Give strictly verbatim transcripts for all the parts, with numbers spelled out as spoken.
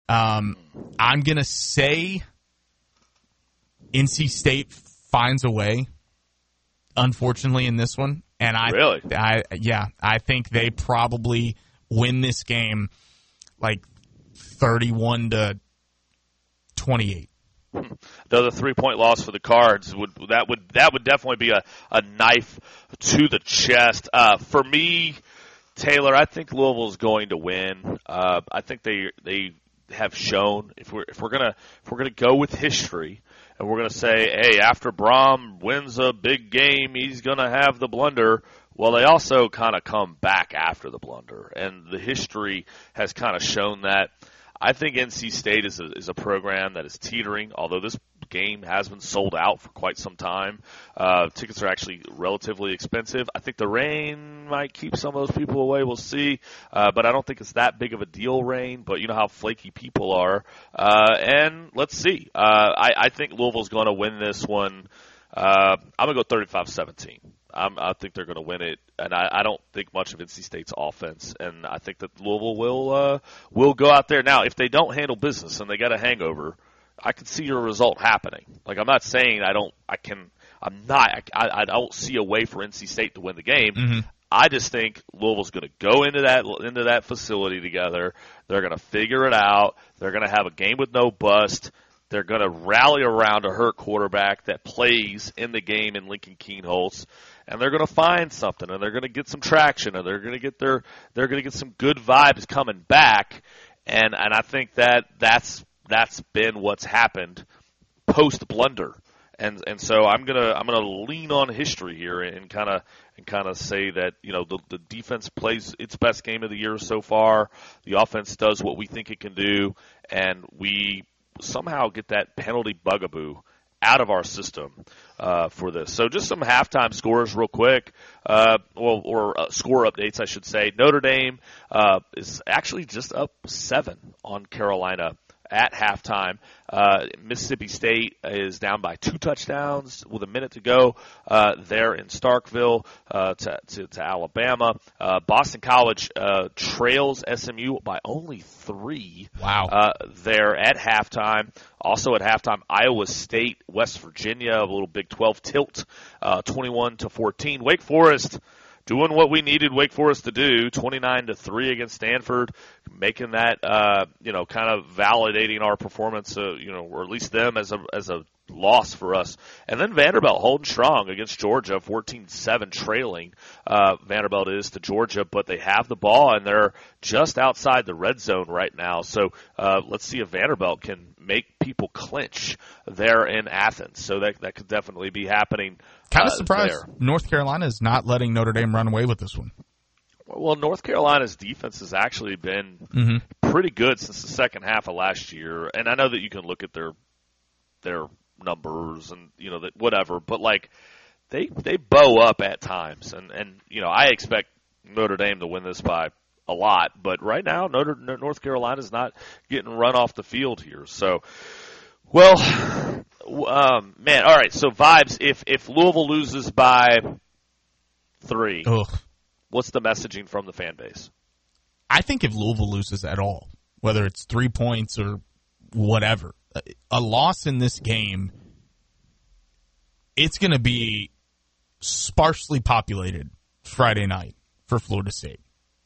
Um, I'm going to say N C State finds a way, unfortunately, in this one. And I, really? I, yeah, I think they probably win this game like thirty-one to twenty-eight. Another three-point loss for the Cards would that would that would definitely be a, a knife to the chest. Uh, for me, Taylor, I think Louisville's going to win. Uh, I think they they have shown if we're if we're gonna if we're gonna go with history and we're gonna say, hey, after Braum wins a big game, he's gonna have the blunder. Well, they also kind of come back after the blunder, and the history has kind of shown that. I think N C State is a, is a program that is teetering, although this game has been sold out for quite some time. Uh, tickets are actually relatively expensive. I think the rain might keep some of those people away. We'll see. Uh, but I don't think it's that big of a deal, rain. But you know how flaky people are. Uh, and let's see. Uh, I, I think Louisville's going to win this one. Uh, I'm going to go thirty-five seventeen. I'm, I think they're going to win it, and I, I don't think much of N C State's offense, and I think that Louisville will uh, will go out there. Now, if they don't handle business and they got a hangover, I could see your result happening. Like, I'm not saying I don't, I can, I'm not, I, I don't see a way for N C State to win the game. Mm-hmm. I just think Louisville's going to go into that into that facility together. They're going to figure it out. They're going to have a game with no bust. They're going to rally around a hurt quarterback that plays in the game in Lincoln Kienholz, and they're going to find something, and they're going to get some traction, and they're going to get their they're going to get some good vibes coming back, and and I think that that's that's been what's happened post blunder, and and so I'm gonna I'm gonna lean on history here and kind of and kind of say that you know the the defense plays its best game of the year so far, the offense does what we think it can do, and we somehow get that penalty bugaboo out of our system uh, for this. So just some halftime scores real quick, uh, or, or uh, score updates, I should say. Notre Dame uh, is actually just up seven on Carolina at halftime. Uh, Mississippi State is down by two touchdowns with a minute to go uh, there in Starkville uh, to, to, to Alabama. Uh, Boston College uh, trails S M U by only three. Wow. Uh, there at halftime. Also at halftime, Iowa State, West Virginia, a little Big twelve tilt, uh, twenty-one to fourteen. Wake Forest doing what we needed Wake Forest to do, twenty-nine to three against Stanford, making that, uh, you know, kind of validating our performance, uh, you know, or at least them as a as a loss for us. And then Vanderbilt holding strong against Georgia, fourteen seven trailing. Uh, Vanderbilt is to Georgia, but they have the ball, and they're just outside the red zone right now. So uh, let's see if Vanderbilt can make people clinch there in Athens. So that that could definitely be happening. Kind of uh, surprised there. North Carolina is not letting Notre Dame run away with this one. Well, North Carolina's defense has actually been Mm-hmm. pretty good since the second half of last year. And I know that you can look at their their numbers and, you know, that whatever, but, like, they they bow up at times. And, and, you know, I expect Notre Dame to win this by a lot. But right now, Notre, North Carolina's not getting run off the field here. So, well, um, man, all right, so vibes, if, if Louisville loses by three, Ugh. what's the messaging from the fan base? I think if Louisville loses at all, whether it's three points or whatever, a loss in this game, it's going to be sparsely populated Friday night for Florida State.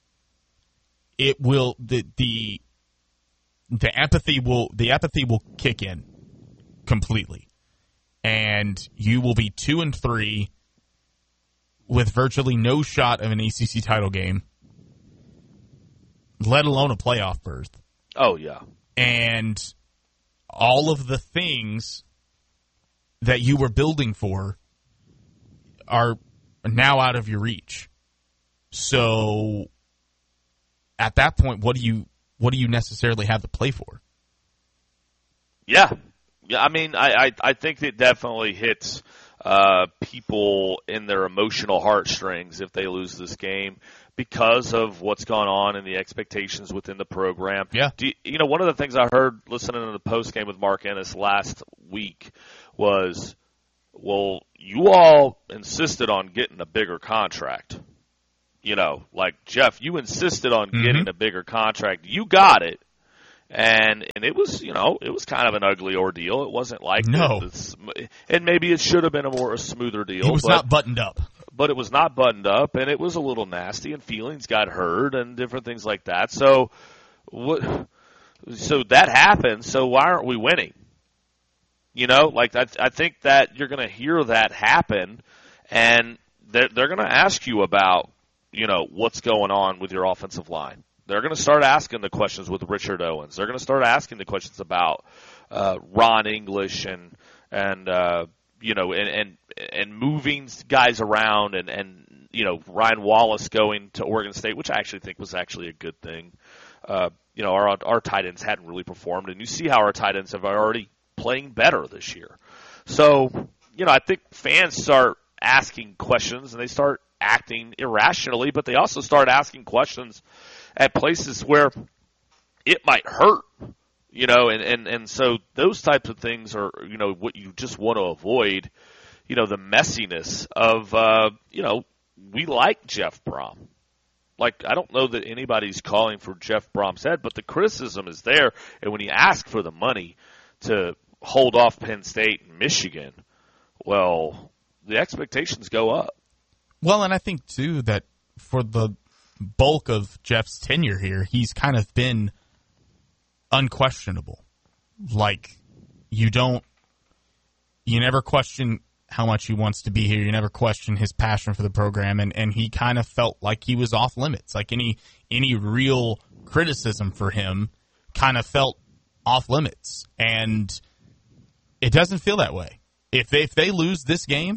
It will the the the empathy will the apathy will kick in completely, and you will be two and three with virtually no shot of an A C C title game, let alone a playoff berth. Oh yeah, and all of the things that you were building for are now out of your reach. So at that point, what do you what do you necessarily have to play for? Yeah. Yeah, I mean, I, I, I think it definitely hits uh, people in their emotional heartstrings if they lose this game because of what's gone on and the expectations within the program. Yeah. Do you, you know, one of the things I heard listening to the postgame with Mark Ennis last week was, well, you all insisted on getting a bigger contract. You know, like, Jeff, you insisted on mm-hmm. getting a bigger contract. You got it. And and it was, you know, it was kind of an ugly ordeal. It wasn't like no. this, and maybe it should have been a more a smoother deal. It was but, not buttoned up. But it was not buttoned up, and it was a little nasty, and feelings got hurt, and different things like that. So what? So that happened. So why aren't we winning? You know, like I, I think that you're going to hear that happen, and they're, they're going to ask you about, you know, what's going on with your offensive line. They're going to start asking the questions with Richard Owens. They're going to start asking the questions about uh, Ron English and and uh, you know and, and and moving guys around and and you know Ryan Wallace going to Oregon State, which I actually think was actually a good thing. Uh, you know, our our tight ends hadn't really performed, and you see how our tight ends have already playing better this year. So you know, I think fans start asking questions and they start acting irrationally, but they also start asking questions at places where it might hurt, you know, and, and, and so those types of things are, you know, what you just want to avoid, you know, the messiness of, uh, you know, we like Jeff Brom. Like, I don't know that anybody's calling for Jeff Brom's head, but the criticism is there, and when you ask for the money to hold off Penn State and Michigan, well, the expectations go up. Well, and I think, too, that for the bulk of Jeff's tenure here, he's kind of been unquestionable. Like, you don't, you never question how much he wants to be here. You never question his passion for the program, and, and he kind of felt like he was off limits. Like any any real criticism for him kind of felt off limits, and it doesn't feel that way. If they, if they lose this game,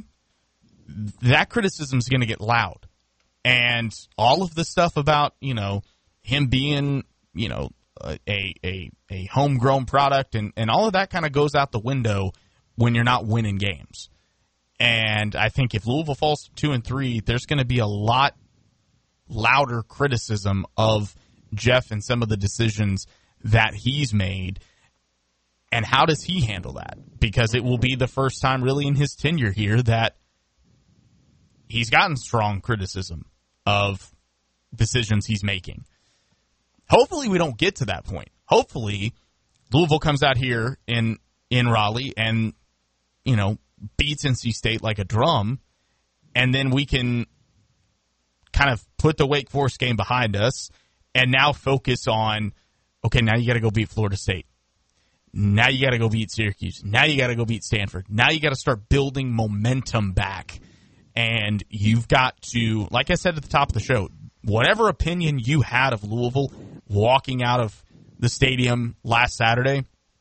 that criticism is going to get loud. And all of the stuff about, you know, him being, you know, a a, a homegrown product and, and all of that kind of goes out the window when you're not winning games. And I think if Louisville falls to two and three, there's going to be a lot louder criticism of Jeff and some of the decisions that he's made. And how does he handle that? Because it will be the first time really in his tenure here that he's gotten strong criticism of decisions he's making. Hopefully we don't get to that point. Hopefully Louisville comes out here in in Raleigh and, you know, beats N C State like a drum, and then we can kind of put the Wake Forest game behind us and now focus on, okay, now you got to go beat Florida State. Now you got to go beat Syracuse. Now you got to go beat Stanford. Now you got to start building momentum back. And you've got to, like I said at the top of the show, whatever opinion you had of Louisville walking out of the stadium last Saturday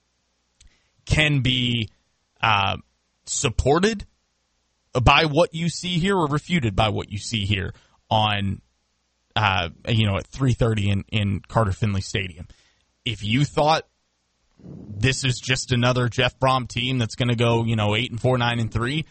can be uh, supported by what you see here or refuted by what you see here on, uh, you know, at three thirty in, in Carter Finley Stadium. If you thought this is just another Jeff Brom team that's going to go, you know, eight and four, nine and three,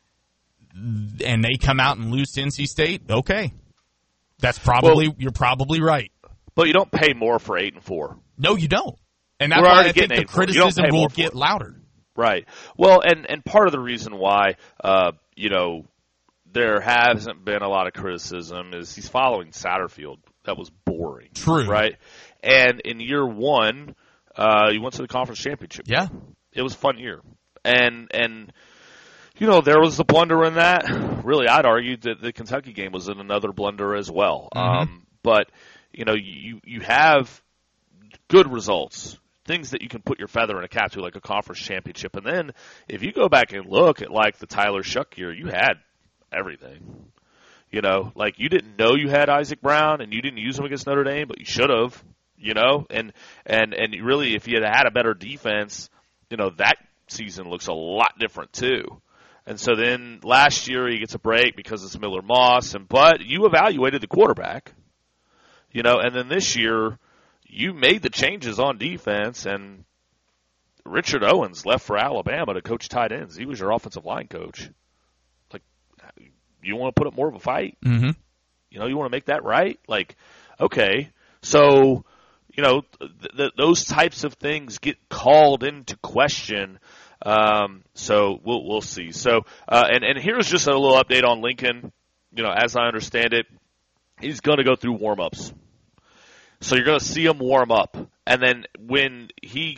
and they come out and lose to N C State, okay. That's probably, well, you're probably right. But you don't pay more for eight and four. No, you don't. And that's why I think the criticism will get louder. Right. Well, and, and part of the reason why, uh, you know, there hasn't been a lot of criticism is he's following Satterfield. That was boring. True. Right? And in year one, uh, you went to the conference championship. Yeah. It was a fun year. And, and, you know, there was a blunder in that. Really, I'd argue that the Kentucky game was in another blunder as well. Mm-hmm. Um, but, you know, you, you have good results, things that you can put your feather in a cap to, like a conference championship. And then if you go back and look at, like, the Tyler Shuck year, you had everything. You know, like, you didn't know you had Isaac Brown, and you didn't use him against Notre Dame, but you should have, you know. And, and, and really, if you had had a better defense, you know, that season looks a lot different too. And so then last year he gets a break because it's Miller Moss, and but you evaluated the quarterback, you know, and then this year you made the changes on defense, and Richard Owens left for Alabama to coach tight ends. He was your offensive line coach. Like, you want to put up more of a fight? Mm-hmm. You know, you want to make that right? Like, okay, so you know th- th- those types of things get called into question. Um, so we'll we'll see. So uh, and and here's just a little update on Lincoln. You know, as I understand it, he's going to go through warm-ups. So you're going to see him warm up And then when he